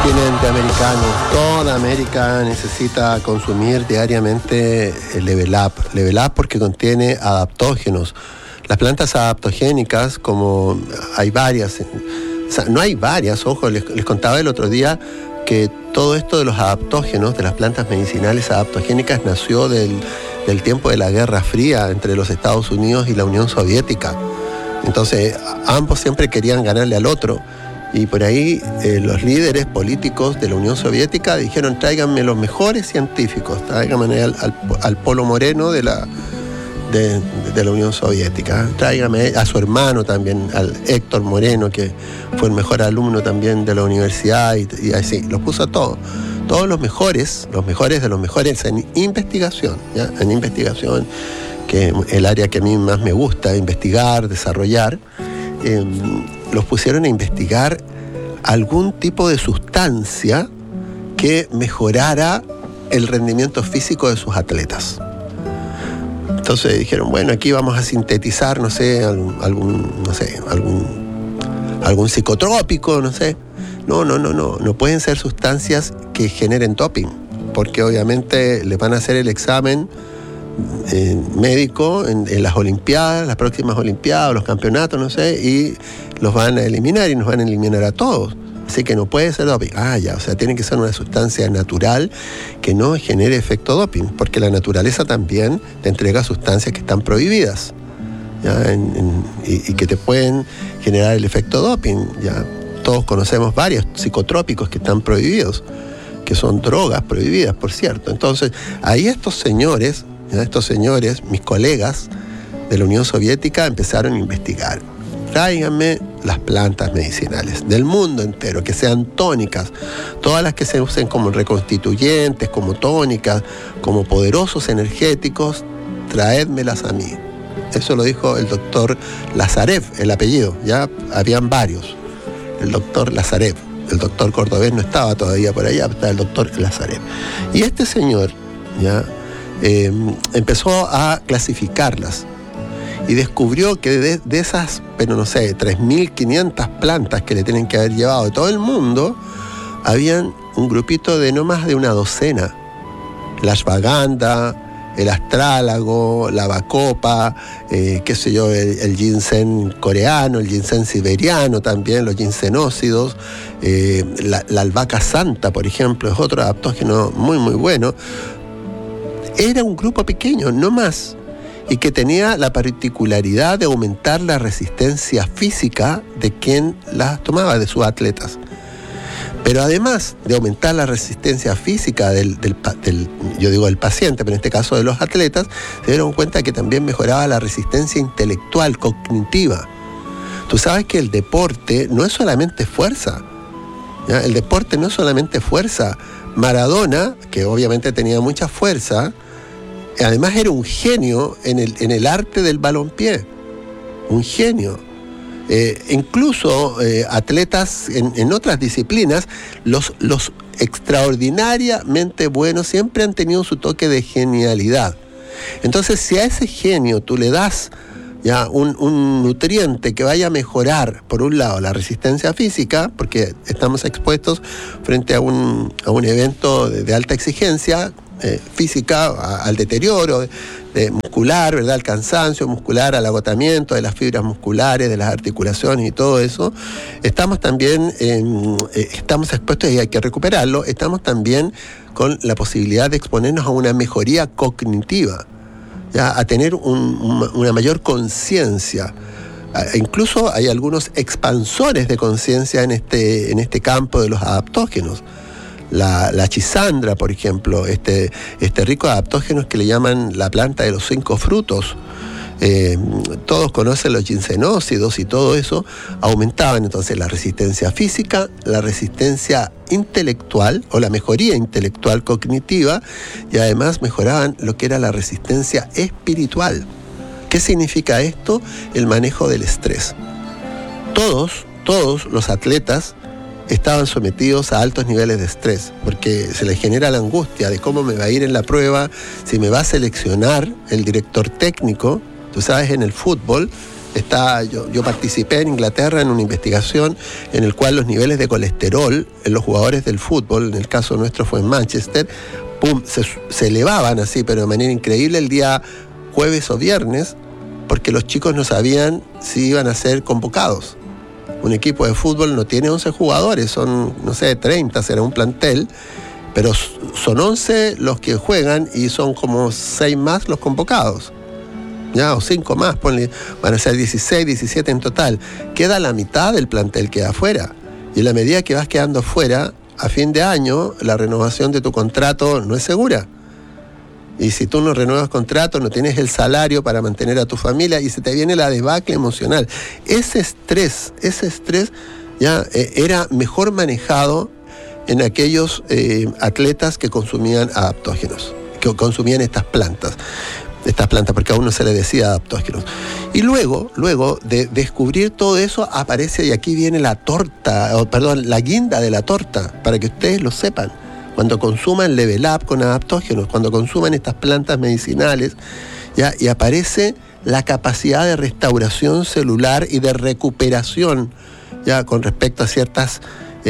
Continente americano, toda América necesita consumir diariamente el Level Up. Level Up porque contiene adaptógenos. Las plantas adaptogénicas, como hay varias, o sea, no hay varias, ojo, les contaba el otro día que todo esto de los adaptógenos, de las plantas medicinales adaptogénicas, nació del tiempo de la Guerra Fría entre los Estados Unidos y la Unión Soviética. Entonces, ambos siempre querían ganarle al otro. Y por ahí los líderes políticos de la Unión Soviética dijeron: tráiganme los mejores científicos, tráiganme al Polo Moreno de la Unión Soviética, tráiganme a su hermano también, al Héctor Moreno, que fue el mejor alumno también de la universidad, y así, los puso a todos los mejores de los mejores en investigación, ¿ya? En investigación, que es el área que a mí más me gusta, investigar, desarrollar. Los pusieron a investigar algún tipo de sustancia que mejorara el rendimiento físico de sus atletas. Entonces dijeron, bueno, aquí vamos a sintetizar, no sé, algún psicotrópico, no sé. No pueden ser sustancias que generen doping, porque obviamente les van a hacer el examen médico en las Olimpiadas, las próximas Olimpiadas, los campeonatos, no sé, y los van a eliminar y nos van a eliminar a todos. Así que no puede ser doping. O sea, tiene que ser una sustancia natural que no genere efecto doping, porque la naturaleza también te entrega sustancias que están prohibidas, ¿ya? Y que te pueden generar el efecto doping, ¿ya? Todos conocemos varios psicotrópicos que están prohibidos, que son drogas prohibidas, por cierto. Entonces, ahí estos señores, mis colegas de la Unión Soviética, empezaron a investigar. Tráiganme las plantas medicinales del mundo entero, que sean tónicas, todas las que se usen como reconstituyentes, como tónicas, como poderosos energéticos, traédmelas a mí. Eso lo dijo el doctor Lazarev, el apellido, ya habían varios. El doctor Lazarev, el doctor Cordovés no estaba todavía por allá, estaba el doctor Lazarev. Y este señor, ya, empezó a clasificarlas y descubrió que de esas, pero no sé, 3.500 plantas que le tienen que haber llevado de todo el mundo, habían un grupito de no más de una docena. La ashwagandha, el astrálago, la bacopa, el ginseng coreano, el ginseng siberiano también, los ginsenócidos, la albahaca santa, por ejemplo, es otro adaptógeno muy, muy bueno. Era un grupo pequeño, no más, y que tenía la particularidad de aumentar la resistencia física de quien las tomaba, de sus atletas. Pero además de aumentar la resistencia física del paciente, pero en este caso de los atletas, se dieron cuenta que también mejoraba la resistencia intelectual, cognitiva. Tú sabes que el deporte no es solamente fuerza, ¿ya? El deporte no es solamente fuerza. Maradona, que obviamente tenía mucha fuerza, además era un genio en el arte del balompié, un genio. Incluso atletas en otras disciplinas, los extraordinariamente buenos siempre han tenido su toque de genialidad. Entonces, si a ese genio tú le das ya un nutriente que vaya a mejorar, por un lado, la resistencia física, porque estamos expuestos frente a un evento de alta exigencia física, al deterioro muscular, ¿verdad? Al cansancio muscular, al agotamiento de las fibras musculares, de las articulaciones y todo eso. Estamos también estamos expuestos, y hay que recuperarlo, estamos también con la posibilidad de exponernos a una mejoría cognitiva, ¿ya? A tener una mayor conciencia. Incluso hay algunos expansores de conciencia en este campo de los adaptógenos. La chisandra, por ejemplo, este rico adaptógenos que le llaman la planta de los 5 frutos. Todos conocen los ginsenócidos y todo eso. Aumentaban entonces la resistencia física, la resistencia intelectual o la mejoría intelectual cognitiva, y además mejoraban lo que era la resistencia espiritual. ¿Qué significa esto? El manejo del estrés. Todos los atletas estaban sometidos a altos niveles de estrés, porque se les genera la angustia de cómo me va a ir en la prueba, si me va a seleccionar el director técnico. Tú sabes, en el fútbol Yo participé en Inglaterra en una investigación en el cual los niveles de colesterol en los jugadores del fútbol, en el caso nuestro fue en Manchester, se elevaban así, pero de manera increíble el día jueves o viernes, porque los chicos no sabían si iban a ser convocados. Un equipo de fútbol no tiene 11 jugadores, son, 30, será un plantel, pero son 11 los que juegan y son como 6 más los convocados. Ya, o 5 más, van a ser 16, 17 en total. Queda la mitad del plantel queda afuera. Y en la medida que vas quedando afuera, a fin de año, la renovación de tu contrato no es segura. Y si tú no renuevas contrato, no tienes el salario para mantener a tu familia y se te viene la debacle emocional. Ese estrés ya era mejor manejado en aquellos atletas que consumían adaptógenos, que consumían estas plantas, porque a uno se le decía adaptógenos. Y luego de descubrir todo eso, aparece, y aquí viene la guinda de la torta, para que ustedes lo sepan. Cuando consuman Level Up con adaptógenos, cuando consuman estas plantas medicinales, ¿ya? Y aparece la capacidad de restauración celular y de recuperación, ya, con respecto a ciertos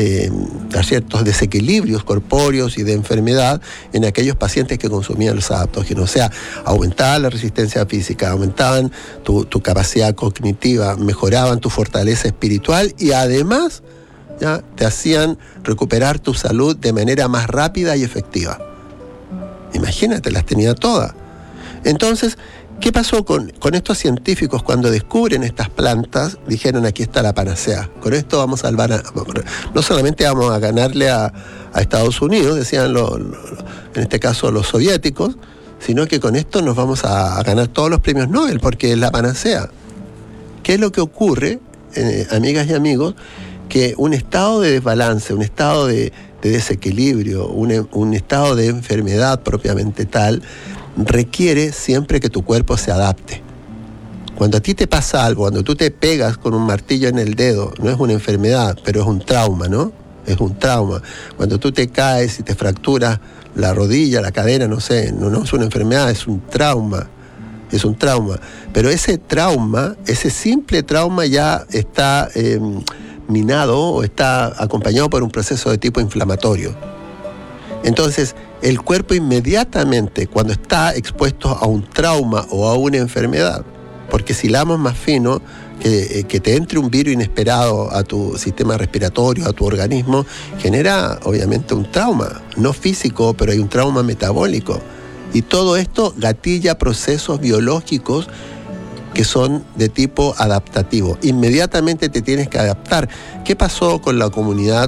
desequilibrios corpóreos y de enfermedad en aquellos pacientes que consumían los adaptógenos. O sea, aumentaban la resistencia física, aumentaban tu capacidad cognitiva, mejoraban tu fortaleza espiritual y además, ¿ya?, te hacían recuperar tu salud de manera más rápida y efectiva. Imagínate, las tenía todas. Entonces, ¿qué pasó con estos científicos cuando descubren estas plantas? Dijeron, aquí está la panacea. Con esto vamos a salvar, no solamente vamos a ganarle a Estados Unidos, decían en este caso los soviéticos, sino que con esto nos vamos a ganar todos los premios Nobel, porque es la panacea. ¿Qué es lo que ocurre, amigas y amigos? Que un estado de desbalance, un estado de desequilibrio, un estado de enfermedad propiamente tal, requiere siempre que tu cuerpo se adapte. Cuando a ti te pasa algo, cuando tú te pegas con un martillo en el dedo, no es una enfermedad, pero es un trauma, ¿no? Es un trauma. Cuando tú te caes y te fracturas la rodilla, la cadera, no es una enfermedad, es un trauma. Es un trauma. Pero ese trauma, ese simple trauma ya está minado o está acompañado por un proceso de tipo inflamatorio. Entonces, el cuerpo inmediatamente, cuando está expuesto a un trauma o a una enfermedad, porque si hilamos más fino, que te entre un virus inesperado a tu sistema respiratorio, a tu organismo, genera obviamente un trauma, no físico, pero hay un trauma metabólico. Y todo esto gatilla procesos biológicos que son de tipo adaptativo. Inmediatamente te tienes que adaptar. ¿Qué pasó con la comunidad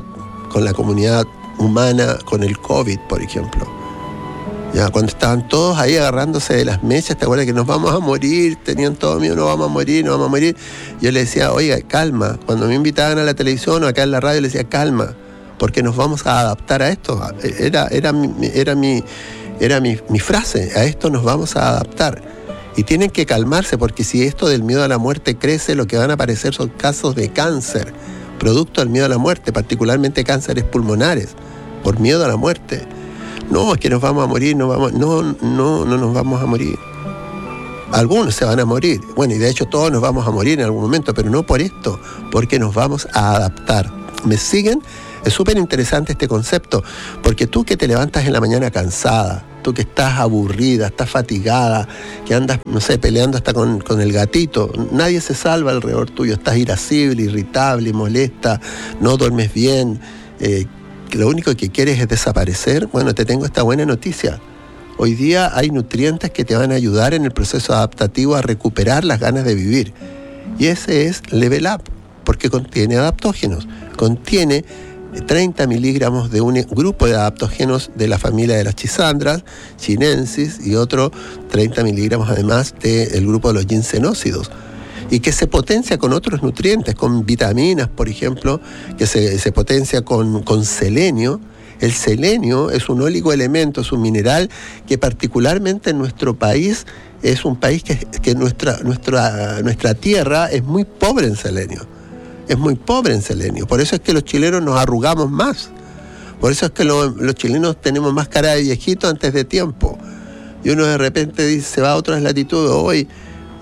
humana con el COVID, por ejemplo? Ya, cuando estaban todos ahí agarrándose de las mechas, ¿te acuerdas que nos vamos a morir? Tenían todo miedo, no vamos a morir. Yo le decía, oiga, calma. Cuando me invitaban a la televisión o acá en la radio, le decía, calma, porque nos vamos a adaptar a esto. Era mi frase, a esto nos vamos a adaptar. Y tienen que calmarse, porque si esto del miedo a la muerte crece, lo que van a aparecer son casos de cáncer, producto del miedo a la muerte, particularmente cánceres pulmonares, por miedo a la muerte. No, es que nos vamos a morir, no nos vamos a morir. Algunos se van a morir, bueno, y de hecho todos nos vamos a morir en algún momento, pero no por esto, porque nos vamos a adaptar. ¿Me siguen? Es súper interesante este concepto, porque tú que te levantas en la mañana cansada, tú que estás aburrida, estás fatigada, que andas, peleando hasta con el gatito, nadie se salva alrededor tuyo, estás irascible, irritable, molesta, no duermes bien, lo único que quieres es desaparecer. Bueno, te tengo esta buena noticia. Hoy día hay nutrientes que te van a ayudar en el proceso adaptativo a recuperar las ganas de vivir. Y ese es Level Up, porque contiene adaptógenos, contiene 30 miligramos de un grupo de adaptógenos de la familia de las chisandras, chinensis, y otro 30 miligramos además del grupo de los ginsenócidos, y que se potencia con otros nutrientes, con vitaminas, por ejemplo, que se potencia con selenio. El selenio es un oligoelemento, es un mineral que particularmente en nuestro país es un país que nuestra tierra es muy pobre en selenio. Es muy pobre en selenio. Por eso es que los chilenos nos arrugamos más. Por eso es que los chilenos tenemos más cara de viejito antes de tiempo. Y uno de repente dice, se va a otras latitudes, hoy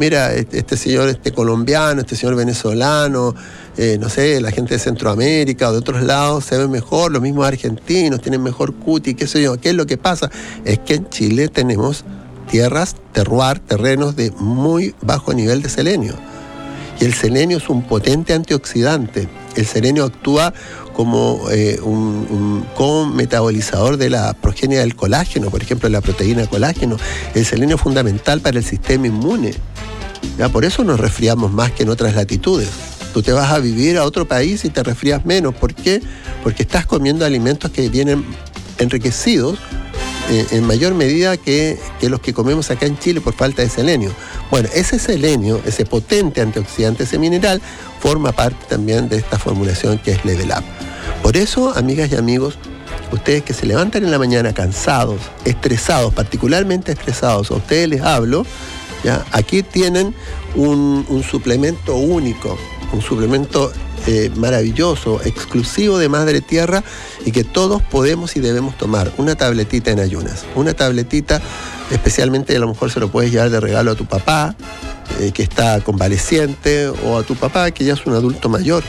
mira, este señor colombiano, este señor venezolano, no sé, la gente de Centroamérica o de otros lados se ve mejor, los mismos argentinos tienen mejor cutis, qué sé yo. ¿Qué es lo que pasa? Es que en Chile tenemos tierras, terrenos de muy bajo nivel de selenio. Y el selenio es un potente antioxidante. El selenio actúa como un co-metabolizador de la progenie del colágeno, por ejemplo, la proteína colágeno. El selenio es fundamental para el sistema inmune. ¿Ya? Por eso nos resfriamos más que en otras latitudes. Tú te vas a vivir a otro país y te resfrías menos. ¿Por qué? Porque estás comiendo alimentos que vienen enriquecidos en mayor medida que los que comemos acá en Chile por falta de selenio. Bueno, ese selenio, ese potente antioxidante, ese mineral, forma parte también de esta formulación que es Level Up. Por eso, amigas y amigos, ustedes que se levantan en la mañana cansados, estresados, particularmente estresados, a ustedes les hablo, ¿ya? Aquí tienen un suplemento único, un suplemento maravilloso, exclusivo de Madre Tierra y que todos podemos y debemos tomar. Una tabletita en ayunas. Una tabletita, especialmente a lo mejor se lo puedes llevar de regalo a tu papá, que está convaleciente, o a tu papá que ya es un adulto mayor.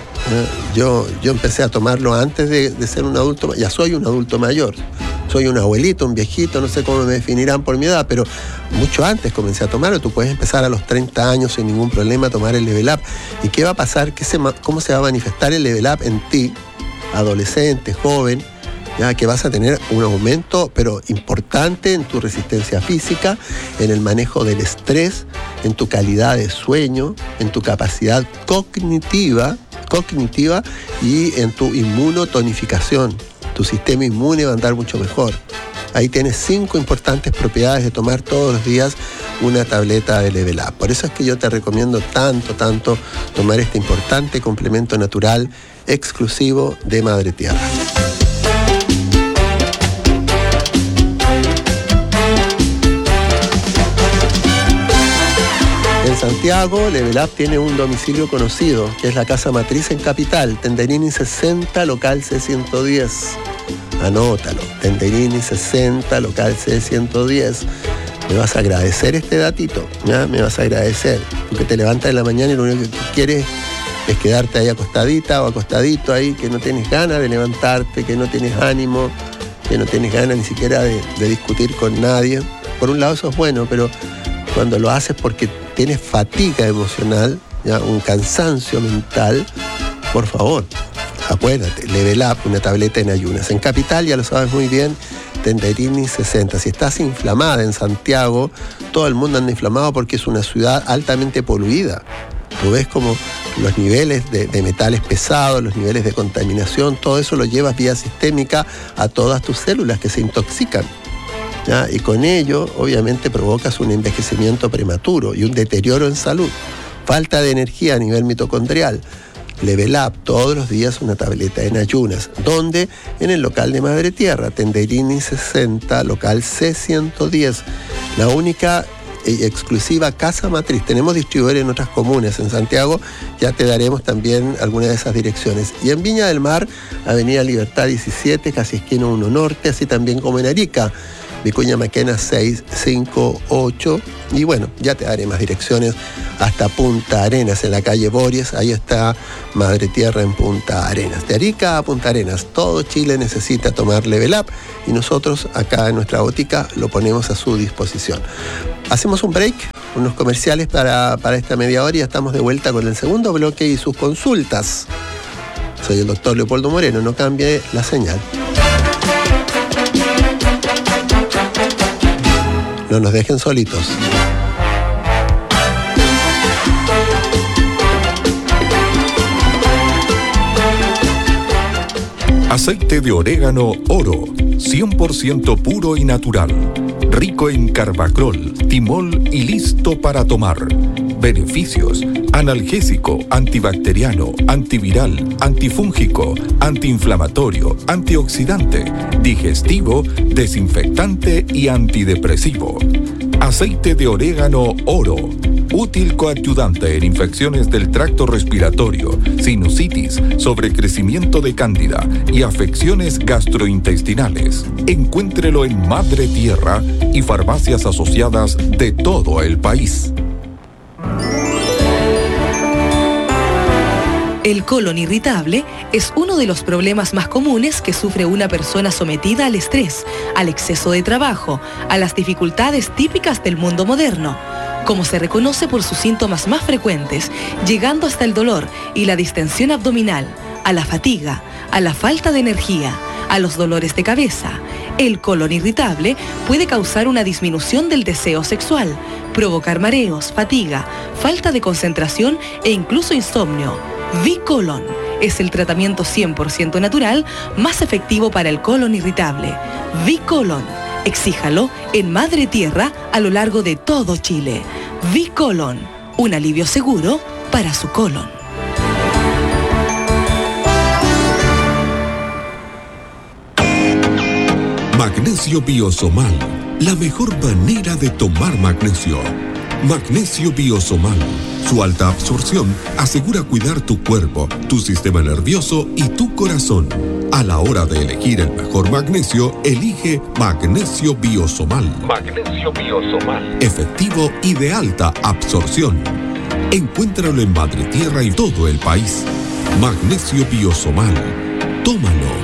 Yo empecé a tomarlo antes de ser un adulto, ya soy un adulto mayor. Soy un abuelito, un viejito, no sé cómo me definirán por mi edad, pero mucho antes comencé a tomarlo. Tú puedes empezar a los 30 años sin ningún problema a tomar el Level Up. ¿Y qué va a pasar? ¿Cómo se va a manifestar el Level Up en ti, adolescente, joven? Ya que vas a tener un aumento, pero importante, en tu resistencia física, en el manejo del estrés, en tu calidad de sueño, en tu capacidad cognitiva y en tu inmunotonificación. Tu sistema inmune va a andar mucho mejor. Ahí tienes 5 importantes propiedades de tomar todos los días una tableta de Level Up. Por eso es que yo te recomiendo tanto tomar este importante complemento natural exclusivo de Madre Tierra. En Santiago, Level Up tiene un domicilio conocido, que es la Casa Matriz en Capital, Tenderini 60, local C110. Anótalo, Tenderini 60, local C110. Me vas a agradecer este datito, ¿ya? Me vas a agradecer, porque te levantas en la mañana y lo único que quieres es quedarte ahí acostadita o acostadito ahí, que no tienes ganas de levantarte, que no tienes ánimo, que no tienes ganas ni siquiera de discutir con nadie. Por un lado eso es bueno, pero cuando lo haces porque tienes fatiga emocional, ¿ya? Un cansancio mental, por favor, acuérdate, Level Up, una tableta en ayunas. En Capital, ya lo sabes muy bien, Tenderini 60. Si estás inflamada en Santiago, todo el mundo anda inflamado porque es una ciudad altamente poluida. Tú ves como los niveles de metales pesados, los niveles de contaminación, todo eso lo llevas vía sistémica a todas tus células que se intoxican. ¿Ya? Y con ello, obviamente, provocas un envejecimiento prematuro y un deterioro en salud. Falta de energía a nivel mitocondrial. Level Up, todos los días una tableta en ayunas. ¿Dónde? En el local de Madre Tierra, Tenderini 60, local C110. La única exclusiva Casa Matriz. Tenemos distribuidores en otras comunas. En Santiago ya te daremos también algunas de esas direcciones. Y en Viña del Mar, Avenida Libertad 17, casi esquina 1 Norte, así también como en Arica, Vicuña Maquena 658. Y bueno, ya te daré más direcciones hasta Punta Arenas, en la calle Bories. Ahí está Madre Tierra en Punta Arenas. De Arica a Punta Arenas, todo Chile necesita tomar Level Up y nosotros acá en nuestra botica lo ponemos a su disposición. Hacemos un break, unos comerciales para esta media hora y ya estamos de vuelta con el segundo bloque y sus consultas. Soy el doctor Leopoldo Moreno, no cambie la señal. No nos dejen solitos. Aceite de orégano Oro, 100% puro y natural. Rico en carbacrol, timol y listo para tomar. Beneficios: analgésico, antibacteriano, antiviral, antifúngico, antiinflamatorio, antioxidante, digestivo, desinfectante y antidepresivo. Aceite de orégano Oro, útil coadyuvante en infecciones del tracto respiratorio, sinusitis, sobrecrecimiento de cándida y afecciones gastrointestinales. Encuéntrelo en Madre Tierra y farmacias asociadas de todo el país. El colon irritable es uno de los problemas más comunes que sufre una persona sometida al estrés, al exceso de trabajo, a las dificultades típicas del mundo moderno, como se reconoce por sus síntomas más frecuentes, llegando hasta el dolor y la distensión abdominal, a la fatiga, a la falta de energía, a los dolores de cabeza. El colon irritable puede causar una disminución del deseo sexual, provocar mareos, fatiga, falta de concentración e incluso insomnio. V-Colon es el tratamiento 100% natural más efectivo para el colon irritable. V-Colon, exíjalo en Madre Tierra a lo largo de todo Chile. V-Colon, un alivio seguro para su colon. Magnesio Biosomal, la mejor manera de tomar magnesio. Magnesio Biosomal, su alta absorción asegura cuidar tu cuerpo, tu sistema nervioso y tu corazón. A la hora de elegir el mejor magnesio, elige Magnesio Biosomal. Magnesio Biosomal. Efectivo y de alta absorción. Encuéntralo en Madre Tierra y todo el país. Magnesio Biosomal. Tómalo.